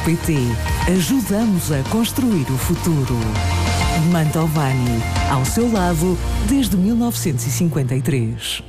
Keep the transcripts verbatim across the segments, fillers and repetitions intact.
pt. Ajudamos a construir o futuro. Mantovani, ao seu lado desde mil novecentos e cinquenta e três.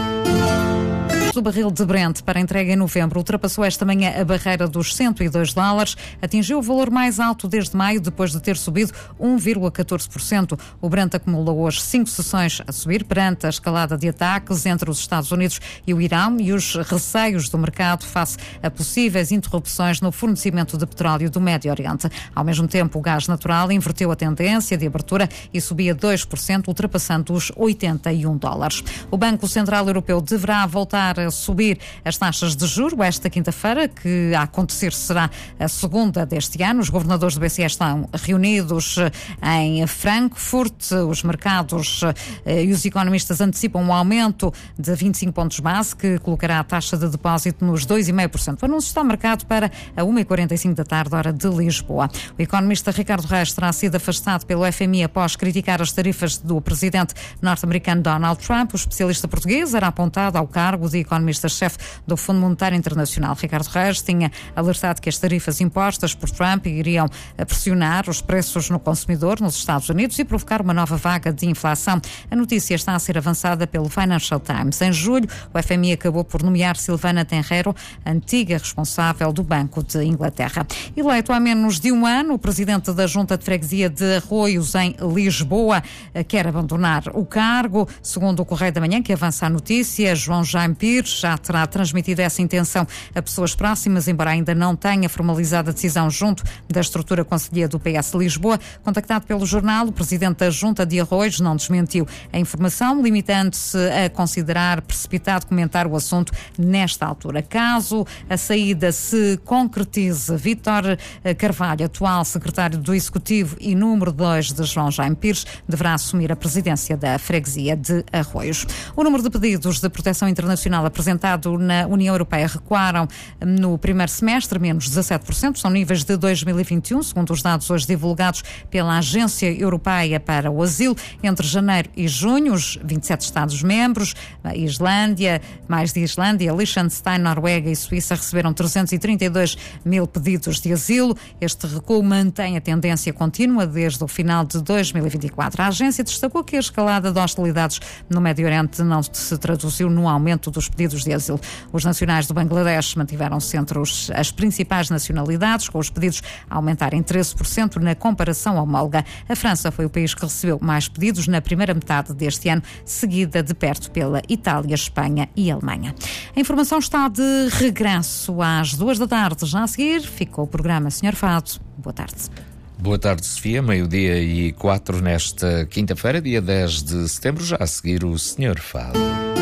O barril de Brent para entrega em novembro ultrapassou esta manhã a barreira dos cento e dois dólares, atingiu o valor mais alto desde maio, depois de ter subido um vírgula catorze por cento. O Brent acumulou hoje cinco sessões a subir perante a escalada de ataques entre os Estados Unidos e o Irão e os receios do mercado face a possíveis interrupções no fornecimento de petróleo do Médio Oriente. Ao mesmo tempo, o gás natural inverteu a tendência de abertura e subia dois por cento, ultrapassando os oitenta e um dólares. O Banco Central Europeu deverá voltar a subir as taxas de juros esta quinta-feira, que a acontecer será a segunda deste ano. Os governadores do B C E estão reunidos em Frankfurt. Os mercados e os economistas antecipam um aumento de vinte e cinco pontos base, que colocará a taxa de depósito nos dois vírgula cinco por cento. O anúncio está marcado para a uma e quarenta e cinco da tarde, hora de Lisboa. O economista Ricardo Reis terá sido afastado pelo F M I após criticar as tarifas do presidente norte-americano Donald Trump. O especialista português era apontado ao cargo de economista-chefe do Fundo Monetário Internacional. Ricardo Reis tinha alertado que as tarifas impostas por Trump iriam pressionar os preços no consumidor nos Estados Unidos e provocar uma nova vaga de inflação. A notícia está a ser avançada pelo Financial Times. Em julho, o F M I acabou por nomear Silvana Tenreiro, antiga responsável do Banco de Inglaterra. Eleito há menos de um ano, o presidente da Junta de Freguesia de Arroios, em Lisboa, quer abandonar o cargo. Segundo o Correio da Manhã, que avança a notícia, João Jaime Pires já terá transmitido essa intenção a pessoas próximas, embora ainda não tenha formalizado a decisão junto da estrutura conselhia do P S Lisboa. Contactado pelo jornal, o presidente da Junta de Arroios não desmentiu a informação, limitando-se a considerar precipitado comentar o assunto nesta altura. Caso a saída se concretize, Vítor Carvalho, atual secretário do Executivo e número dois de João Jaime Pires, deverá assumir a presidência da freguesia de Arroios. O número de pedidos de proteção internacional apresentado na União Europeia recuaram no primeiro semestre, menos dezassete por cento, são níveis de dois mil e vinte e um, segundo os dados hoje divulgados pela Agência Europeia para o Asilo. Entre janeiro e junho, os vinte e sete Estados-membros, a Islândia, mais de Islândia, Liechtenstein, Noruega e Suíça receberam trezentos e trinta e dois mil pedidos de asilo. Este recuo mantém a tendência contínua desde o final de dois mil e vinte e quatro. A agência destacou que a escalada de hostilidades no Médio Oriente não se traduziu no aumento dos pedidos de asilo. Os nacionais do Bangladesh mantiveram-se entre os, as principais nacionalidades, com os pedidos a aumentarem treze por cento na comparação homóloga. A França foi o país que recebeu mais pedidos na primeira metade deste ano, seguida de perto pela Itália, Espanha e Alemanha. A informação está de regresso às duas da tarde. Já a seguir, ficou o programa Senhor Fado. Boa tarde. Boa tarde, Sofia. Meio-dia e quatro nesta quinta-feira, dia dez de setembro. Já a seguir o Senhor Fado.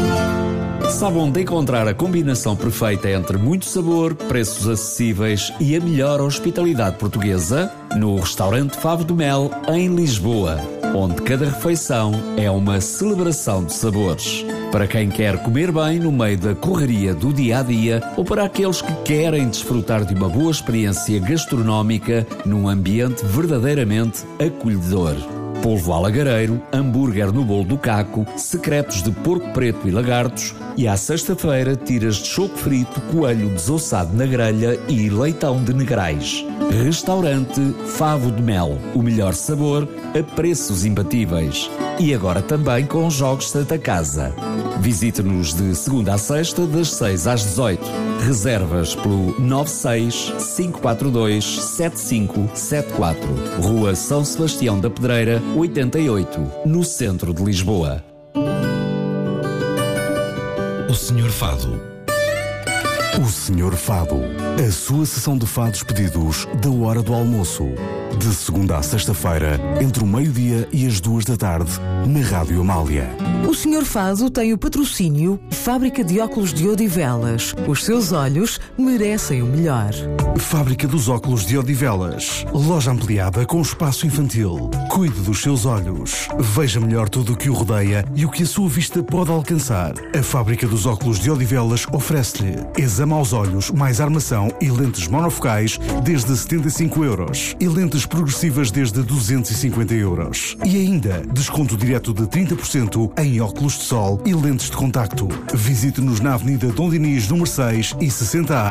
Sabe onde encontrar a combinação perfeita entre muito sabor, preços acessíveis e a melhor hospitalidade portuguesa? No restaurante Favo do Mel, em Lisboa, onde cada refeição é uma celebração de sabores. Para quem quer comer bem no meio da correria do dia-a-dia ou para aqueles que querem desfrutar de uma boa experiência gastronómica num ambiente verdadeiramente acolhedor. Polvo alagareiro, hambúrguer no bolo do caco, secretos de porco preto e lagartos e à sexta-feira tiras de choco frito, coelho desossado na grelha e leitão de negrais. Restaurante Favo de Mel, o melhor sabor a preços imbatíveis. E agora também com jogos Santa Casa. Visite-nos de segunda a sexta, das seis às dezoito. Reservas pelo nove seis cinco quatro dois sete cinco sete quatro. Rua São Sebastião da Pedreira, oitenta e oito, no centro de Lisboa. O Senhor Fado. O Senhor Fado, a sua sessão de fados pedidos da hora do almoço. De segunda à sexta-feira, entre o meio-dia e as duas da tarde, na Rádio Amália. O Senhor Fado tem o patrocínio Fábrica de Óculos de Odivelas. Os seus olhos merecem o melhor. Fábrica dos Óculos de Odivelas. Loja ampliada com espaço infantil. Cuide dos seus olhos. Veja melhor tudo o que o rodeia e o que a sua vista pode alcançar. A Fábrica dos Óculos de Odivelas oferece-lhe exame aos olhos, mais armação e lentes monofocais desde setenta e cinco euros e lentes progressivas desde duzentos e cinquenta euros. E ainda desconto direto de trinta por cento em óculos de sol e lentes de contacto. Visite-nos na Avenida Dom Dinis, número seis e sessenta A.